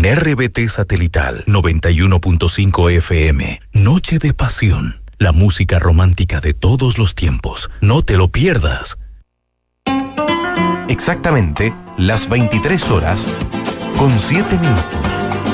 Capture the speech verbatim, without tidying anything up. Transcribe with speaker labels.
Speaker 1: En R B T Satelital noventa y uno punto cinco F M, Noche de Pasión, la música romántica de todos los tiempos. No te lo pierdas.
Speaker 2: Exactamente las veintitrés horas con siete minutos.